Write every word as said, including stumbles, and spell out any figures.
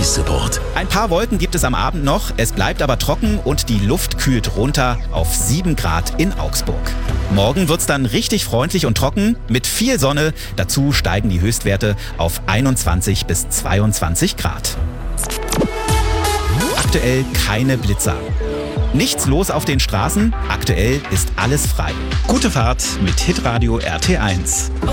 Police-Report. Ein paar Wolken gibt es am Abend noch, es bleibt aber trocken und die Luft kühlt runter auf sieben Grad in Augsburg. Morgen wird's dann richtig freundlich und trocken mit viel Sonne. Dazu steigen die Höchstwerte auf einundzwanzig bis zweiundzwanzig Grad. Aktuell keine Blitzer. Nichts los auf den Straßen, aktuell ist alles frei. Gute Fahrt mit Hitradio R T eins.